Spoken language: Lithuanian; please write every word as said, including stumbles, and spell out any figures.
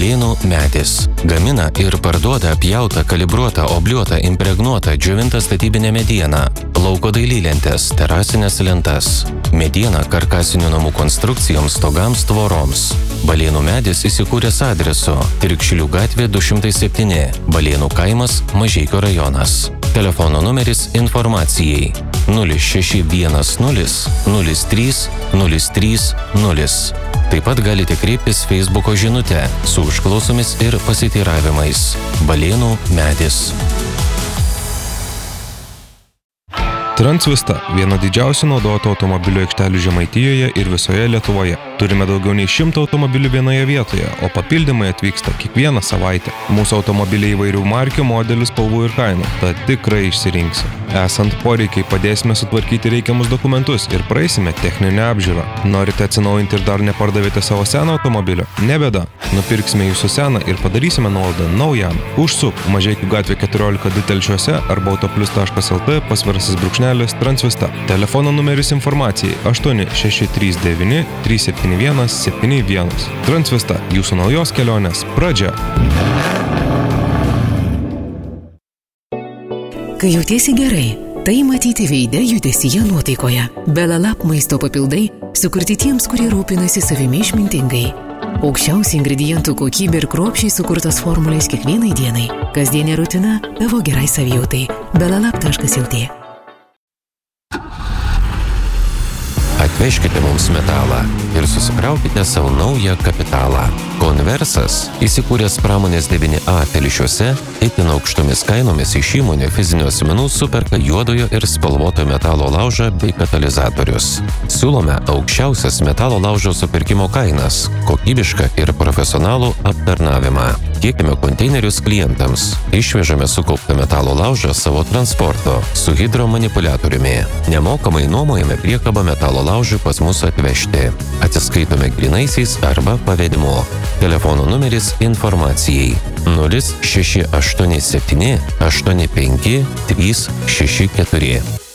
Balėnų medis. Gamina ir parduoda pjautą, kalibruotą, obliuotą, impregnuotą, džiovintą statybinę medieną, lauko dailylentes, terasinės lentas. Mediena karkasinių namų konstrukcijoms, stogams, tvoroms. Balėnų medis įsikūręs adresu Tirkšlių gatvė du šimtai septyni, Balėnų kaimas, Mažeikių rajonas. Telefono numeris informacijai nulis šeši vienas nulis nulis trys nulis trys nulis. Taip pat galite kreiptis Facebooko žinute su užklausomis ir pasiteiravimais. Balėnų medis. Transvista – viena didžiausių naudotų automobilių aikštelių Žemaitijoje ir visoje Lietuvoje. Turime daugiau nei šimtą automobilių vienoje vietoje, o papildymai atvyksta kiekvieną savaitę. Mūsų automobiliai įvairių markių, modelių, spalvų ir kainų, tad tikrai išsirinksi. Esant poreikiai, padėsime sutvarkyti reikiamus dokumentus ir praeisime techninę apžiūrą. Norite atsinaujinti ir dar nepardavėte savo seną automobilio? Ne bėda. Nupirksime jūsų seną ir padarysime nuolaidą naujam. Užsuk Mažeikių gatvė keturiolika du Telšiuose arba autoplius taškas lt pasvirasis brūkšnelis Transvista. Telefono numeris informacijai aštuoni šeši trys devyni trys septyni vienas septyni vienas. Transvista – jūsų naujos kelionės pradžia. Kai jautiesi gerai, tai matyti veide, judesyje, nuotaikoje. Belalab maisto papildai sukurti tiems, kurie rūpinasi savimi išmintingai. Aukščiausių ingredientų kokybė ir kruopščiai sukurtos formulės kiekvienai dienai. Kasdienė rutina tavo gerai savijautai. belalab taškas lt. Atvežkite mums metalą ir susikraukite savo naują kapitalą. Konversas, įsikūręs pramonės devyni A Telšiuose, itin aukštomis kainomis iš įmonių fizinių asmenų superka juodojo ir spalvoto metalo laužą bei katalizatorius. Siūlome aukščiausias metalo laužo supirkimo kainas, kokybišką ir profesionalų aptarnavimą. Tiekime konteinerius klientams. Išvežame sukauptą metalo laužą savo transporto su hidromanipuliatoriumi. Nemokamai nuomojame priekabą metalo laužui pas mus atvežti. Atsiskaitome grynaisiais arba pavedimu. Telefono numeris informacijai nulis šeši aštuoni septyni aštuoni penki trys šeši keturi.